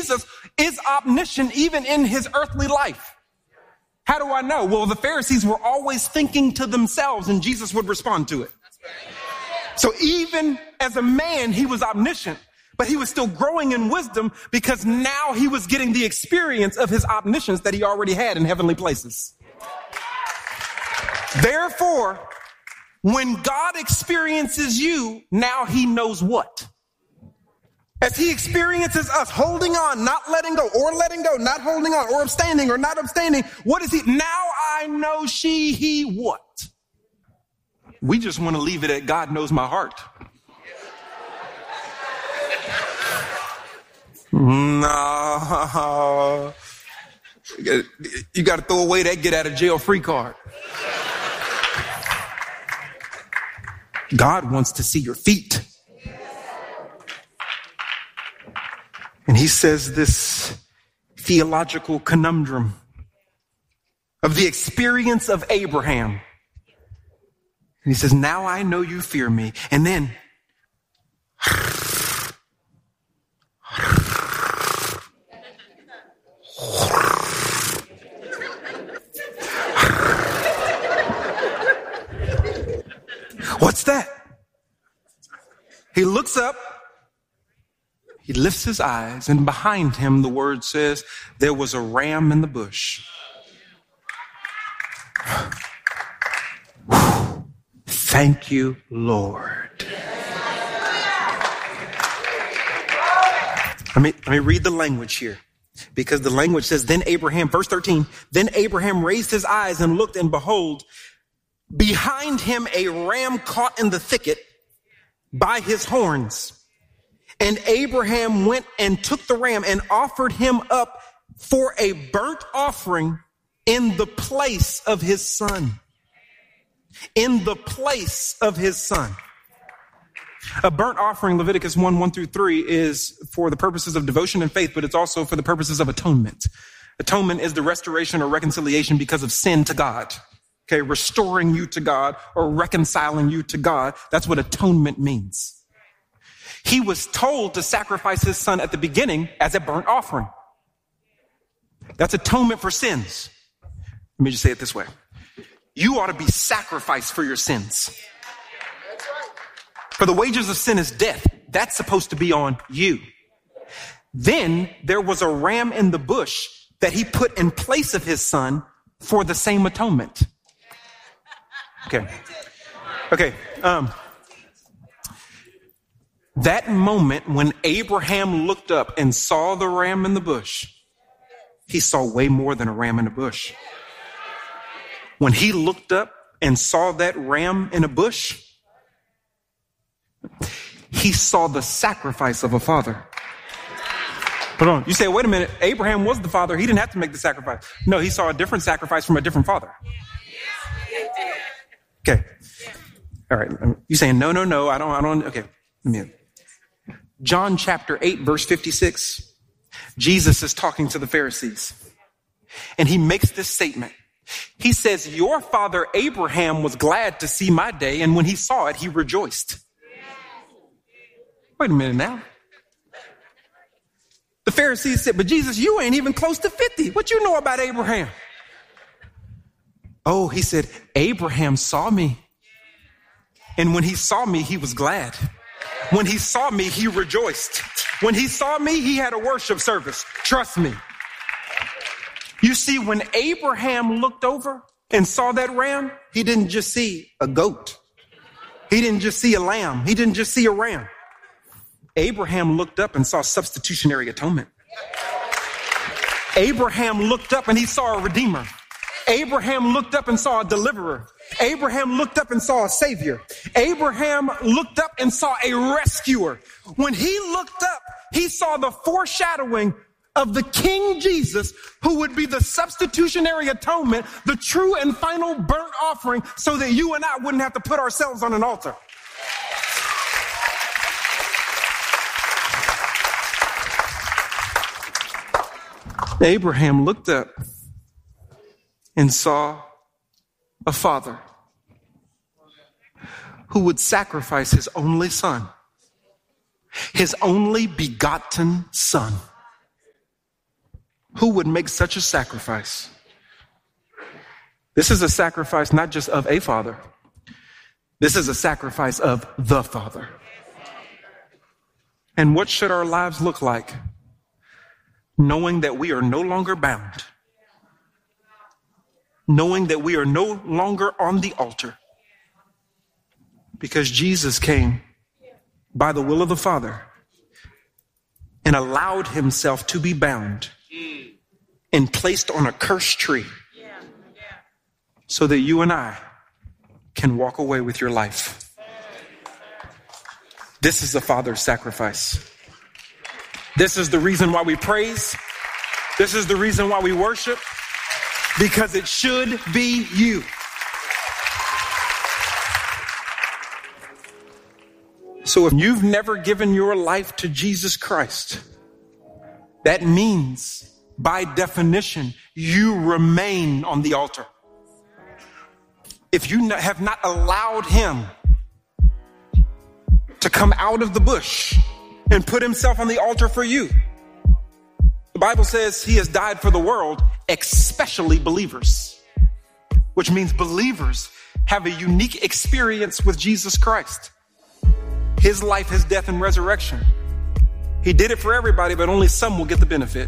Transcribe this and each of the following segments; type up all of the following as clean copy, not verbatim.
Jesus is omniscient even in his earthly life. How do I know? Well, the Pharisees were always thinking to themselves, and Jesus would respond to it. So even as a man, he was omniscient, but he was still growing in wisdom because now he was getting the experience of his omniscience that he already had in heavenly places. Therefore, when God experiences you, now he knows what? As he experiences us holding on, not letting go, or letting go, not holding on, or abstaining, or not abstaining, what is he? Now I know she, he, what? We just want to leave it at God knows my heart. No. You got to throw away that get out of jail free card. God wants to see your feet. And he says this theological conundrum of the experience of Abraham. And he says, now I know you fear me. And then what's that? He looks up. He lifts his eyes, and behind him, the word says, there was a ram in the bush. Thank you, Lord. Let me read the language here, because the language says, then Abraham, verse 13, then Abraham raised his eyes and looked, and behold, behind him a ram caught in the thicket by his horns. And Abraham went and took the ram and offered him up for a burnt offering in the place of his son. In the place of his son. A burnt offering, Leviticus 1:1-3, is for the purposes of devotion and faith, but it's also for the purposes of atonement. Atonement is the restoration or reconciliation because of sin to God. Okay, restoring you to God or reconciling you to God. That's what atonement means. He was told to sacrifice his son at the beginning as a burnt offering. That's atonement for sins. Let me just say it this way. You ought to be sacrificed for your sins. For the wages of sin is death. That's supposed to be on you. Then there was a ram in the bush that he put in place of his son for the same atonement. Okay. That moment when Abraham looked up and saw the ram in the bush, he saw way more than a ram in a bush. When he looked up and saw that ram in a bush, he saw the sacrifice of a father. Hold on. You say, wait a minute, Abraham was the father. He didn't have to make the sacrifice. No, he saw a different sacrifice from a different father. Okay. All right. You saying, no, I don't. Okay. John chapter 8, verse 56. Jesus is talking to the Pharisees. And he makes this statement. He says, your father Abraham was glad to see my day, and when he saw it, he rejoiced. Wait a minute now. The Pharisees said, but Jesus, you ain't even close to 50. What you know about Abraham? Oh, he said, Abraham saw me. And when he saw me, he was glad. When he saw me, he rejoiced. When he saw me, he had a worship service. Trust me. You see, when Abraham looked over and saw that ram, he didn't just see a goat. He didn't just see a lamb. He didn't just see a ram. Abraham looked up and saw substitutionary atonement. Abraham looked up and he saw a redeemer. Abraham looked up and saw a deliverer. Abraham looked up and saw a savior. Abraham looked up and saw a rescuer. When he looked up, he saw the foreshadowing of the King Jesus, who would be the substitutionary atonement, the true and final burnt offering, so that you and I wouldn't have to put ourselves on an altar. Abraham looked up and saw a father who would sacrifice his only son, his only begotten son. Who would make such a sacrifice? This is a sacrifice not just of a father. This is a sacrifice of the Father. And what should our lives look like? Knowing that we are no longer bound. Knowing that we are no longer on the altar. Because Jesus came by the will of the Father and allowed himself to be bound and placed on a cursed tree so that you and I can walk away with your life. This is the Father's sacrifice. This is the reason why we praise. This is the reason why we worship, because it should be you. So if you've never given your life to Jesus Christ, that means, by definition, you remain on the altar. If you have not allowed him to come out of the bush and put himself on the altar for you, the Bible says he has died for the world, especially believers, which means believers have a unique experience with Jesus Christ. His life, his death, and resurrection. He did it for everybody, but only some will get the benefit.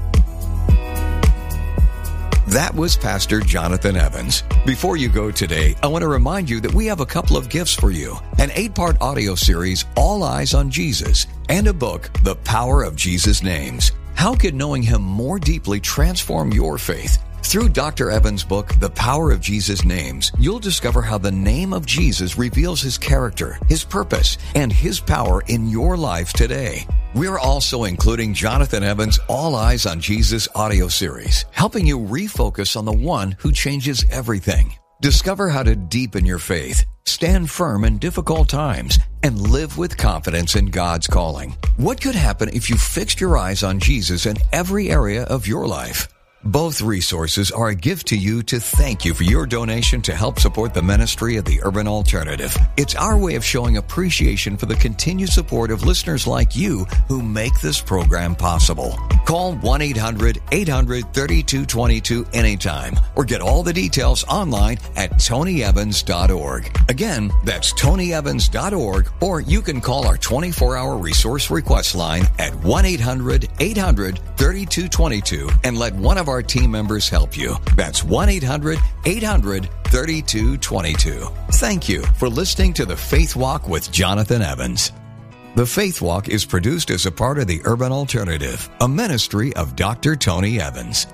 That was Pastor Jonathan Evans. Before you go today, I want to remind you that we have a couple of gifts for you. An 8-part audio series, All Eyes on Jesus, and a book, The Power of Jesus' Names. How can knowing him more deeply transform your faith? Through Dr. Evans' book, The Power of Jesus' Names, you'll discover how the name of Jesus reveals his character, his purpose, and his power in your life today. We're also including Jonathan Evans' All Eyes on Jesus audio series, helping you refocus on the one who changes everything. Discover how to deepen your faith, stand firm in difficult times, and live with confidence in God's calling. What could happen if you fixed your eyes on Jesus in every area of your life? Both resources are a gift to you to thank you for your donation to help support the ministry of the Urban Alternative. It's our way of showing appreciation for the continued support of listeners like you who make this program possible. Call 1-800-800-3222 anytime or get all the details online at tonyevans.org. Again, that's tonyevans.org, or you can call our 24-hour resource request line at 1-800-800-3222 and let one of our team members help you. That's 1-800-800-3222. Thank you for listening to The Faith Walk with Jonathan Evans. The Faith Walk is produced as a part of the Urban Alternative, a ministry of Dr. Tony Evans.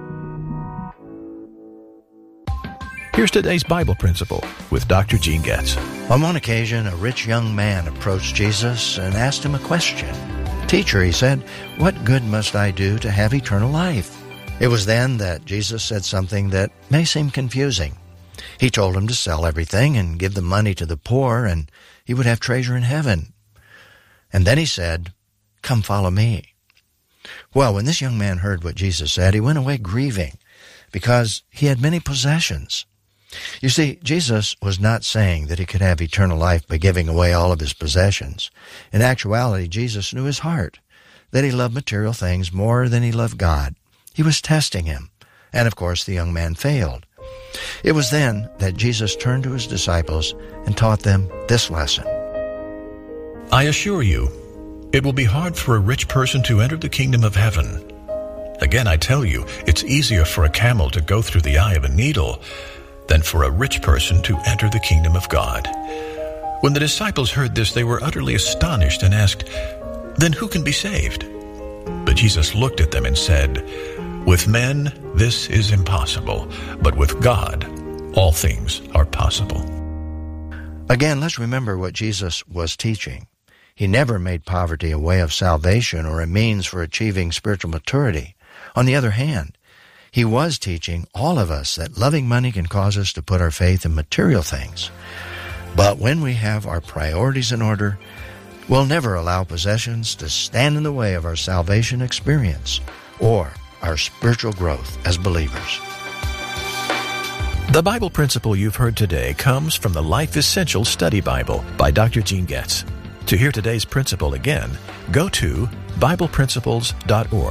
Here's today's Bible principle with Dr. Gene Getz. On one occasion, a rich young man approached Jesus and asked him a question. "Teacher," he said, "what good must I do to have eternal life?" It was then that Jesus said something that may seem confusing. He told him to sell everything and give the money to the poor, and he would have treasure in heaven. And then he said, "Come follow me." Well, when this young man heard what Jesus said, he went away grieving because he had many possessions. You see, Jesus was not saying that he could have eternal life by giving away all of his possessions. In actuality, Jesus knew his heart, that he loved material things more than he loved God. He was testing him, and of course the young man failed. It was then that Jesus turned to his disciples and taught them this lesson. I assure you, it will be hard for a rich person to enter the kingdom of heaven. Again, I tell you, it's easier for a camel to go through the eye of a needle than for a rich person to enter the kingdom of God. When the disciples heard this, they were utterly astonished and asked, "Then who can be saved?" But Jesus looked at them and said, "With men this is impossible, but with God all things are possible." Again, let's remember what Jesus was teaching. He never made poverty a way of salvation or a means for achieving spiritual maturity. On the other hand, he was teaching all of us that loving money can cause us to put our faith in material things. But when we have our priorities in order, we'll never allow possessions to stand in the way of our salvation experience or our spiritual growth as believers. The Bible principle you've heard today comes from the Life Essentials Study Bible by Dr. Gene Getz. To hear today's principle again, go to BiblePrinciples.org.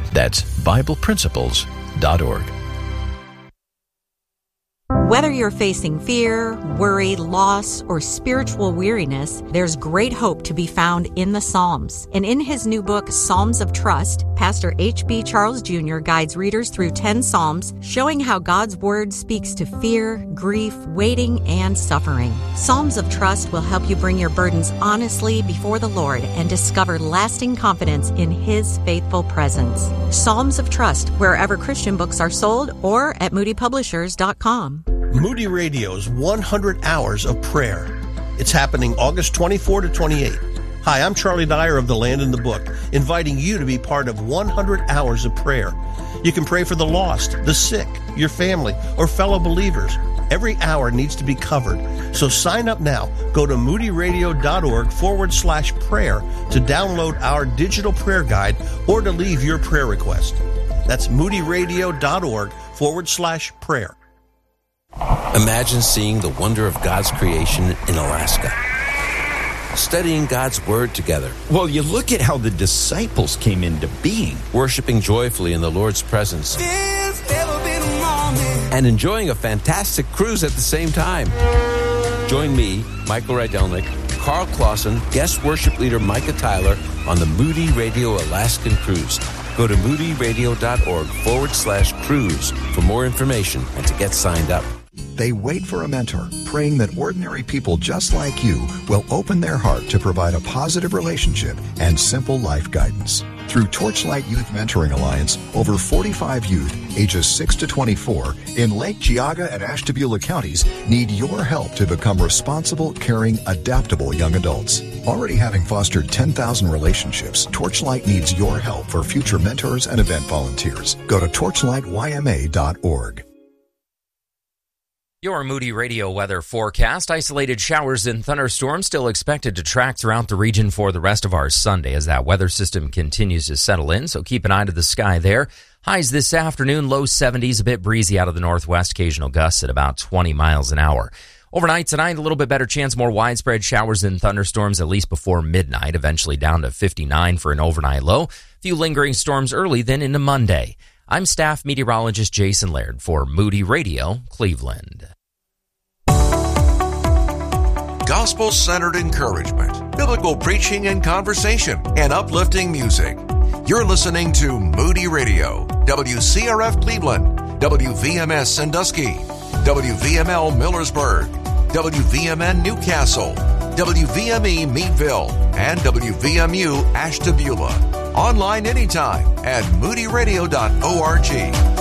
That's BiblePrinciples.org. Whether you're facing fear, worry, loss, or spiritual weariness, there's great hope to be found in the Psalms. And in his new book, Psalms of Trust, Pastor H.B. Charles Jr. guides readers through 10 Psalms, showing how God's Word speaks to fear, grief, waiting, and suffering. Psalms of Trust will help you bring your burdens honestly before the Lord and discover lasting confidence in His faithful presence. Psalms of Trust, wherever Christian books are sold, or at moodypublishers.com. Moody Radio's 100 Hours of Prayer. It's happening August 24 to 28. Hi, I'm Charlie Dyer of The Land and the Book, inviting you to be part of 100 Hours of Prayer. You can pray for the lost, the sick, your family, or fellow believers. Every hour needs to be covered. So sign up now. Go to moodyradio.org/prayer to download our digital prayer guide or to leave your prayer request. That's moodyradio.org/prayer. Imagine seeing the wonder of God's creation in Alaska. Studying God's Word together. Well, you look at how the disciples came into being. Worshiping joyfully in the Lord's presence. And enjoying a fantastic cruise at the same time. Join me, Michael Rydelnik, Carl Clausen, guest worship leader Micah Tyler on the Moody Radio Alaskan Cruise. Go to moodyradio.org/cruise for more information and to get signed up. They wait for a mentor, praying that ordinary people just like you will open their heart to provide a positive relationship and simple life guidance. Through Torchlight Youth Mentoring Alliance, over 45 youth ages 6 to 24 in Lake Geauga and Ashtabula counties need your help to become responsible, caring, adaptable young adults. Already having fostered 10,000 relationships, Torchlight needs your help for future mentors and event volunteers. Go to torchlightyma.org. Your Moody Radio weather forecast. Isolated showers and thunderstorms still expected to track throughout the region for the rest of our Sunday as that weather system continues to settle in, so keep an eye to the sky there. Highs this afternoon, low 70s, a bit breezy out of the northwest, occasional gusts at about 20 miles an hour. Overnight tonight, a little bit better chance, more widespread showers and thunderstorms at least before midnight, eventually down to 59 for an overnight low. A few lingering storms early, then into Monday. I'm staff meteorologist Jason Laird for Moody Radio, Cleveland. Gospel-centered encouragement, biblical preaching and conversation, and uplifting music. You're listening to Moody Radio, WCRF Cleveland, WVMS Sandusky, WVML Millersburg, WVMN Newcastle, WVME Meadville, and WVMU Ashtabula. Online anytime at moodyradio.org.